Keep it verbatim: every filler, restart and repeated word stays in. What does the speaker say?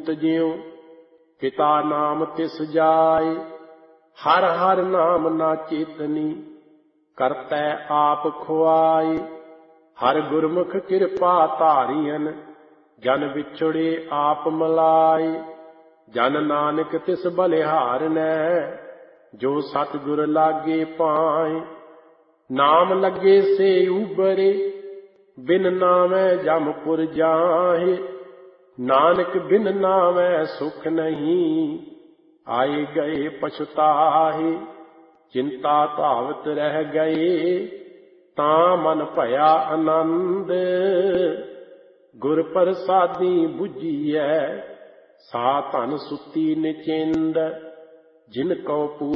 ਪੂਤ ਜਿਉ ਪਿਤਾ ਨਾਮ ਤਿਸ ਜਾਏ। ਹਰ ਹਰ ਨਾਮ ਨਾ ਚੇਤਨੀ ਕਰਤੈ ਆਪ ਖੁਆਏ। ਹਰ ਗੁਰਮੁਖ ਕਿਰਪਾ ਧਾਰੀਅਨ ਜਨ ਵਿਛੜੇ ਆਪ ਮਲਾਏ। ਜਨ ਨਾਨਕ ਤਿਸ ਬਲਿਹਾਰਨੈ ਜੋ ਸਤਿਗੁਰ ਲਾਗੇ ਪਾਏ। ਨਾਮ ਲੱਗੇ ਸੇ ਉਬਰੇ ਬਿਨ ਨਾਮੈ ਜਮਪੁਰ ਜਾਹੇ। ਨਾਨਕ ਬਿਨ ਨਾਮੈ ਸੁਖ ਨਹੀਂ ਆਏ ਗਏ ਪਛਤਾਹੇ। ਚਿੰਤਾ ਧਾਵਤ ਰਹਿ ਗਏ ਤਾਂ ਮਨ ਭਇਆ ਆਨੰਦ। ਗੁਰ ਪ੍ਰਸਾਦੀ ਬੁਝੀਐ ਸਾ ਧਨ ਸੁਤੀ ਨਿਚਿੰਦ। ਜਿਨ ਕਉ